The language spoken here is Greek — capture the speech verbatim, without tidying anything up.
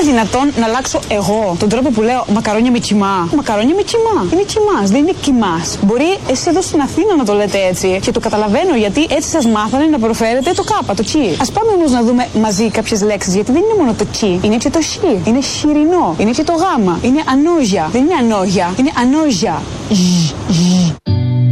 δυνατόν να αλλάξω εγώ τον τρόπο που λέω μακαρόνια με κιμά? Μακαρόνια με κιμά. Είναι κιμάς, δεν είναι κιμάς. Μπορεί εσείς εδώ στην Αθήνα να το λέτε έτσι και το καταλαβαίνω γιατί έτσι σας μάθανε να προφέρετε το κάπα, το τσι. Ας πάμε όμως να δούμε μαζί κάποιες λέξεις, γιατί δεν είναι μόνο το τσι, είναι και το σι. Είναι χοιρινό, είναι και το γάμα. Είναι ανόζια. Δεν είναι ανόγια, είναι ανόζια.